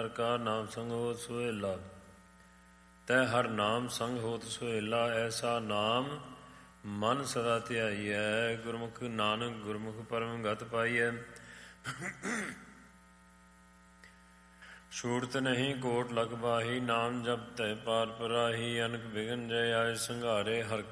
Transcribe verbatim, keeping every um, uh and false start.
ਹਰ ਕਾ ਨਾਮ ਸੰਗ ਹੋਤ ਸੁਹੇਲਾ। ਤੈ ਹਰ ਨਾਮ ਸੰਗ ਹੋਤ ਸੁਹੇਲਾ, ਐਸਾ ਨਾਮ ਮਨ ਸਦਾ ਧਿਆਈਐ। ਗੁਰਮੁਖ ਨਾਨਕ ਗੁਰਮੁਖ ਪਰਮ ਗਤ ਪਾਈਐ। ਛੂਟਤ ਨਹੀਂ ਕੋਟ ਲਖ ਬਾਹੀ, ਨਾਮ ਜਪ ਤੈ ਪਾਰ ਪਰਾਹੀ। ਅਨਕ ਬਿਗਨ ਜੈ ਆਏ ਸੰਘਾਰੇ, ਹਰ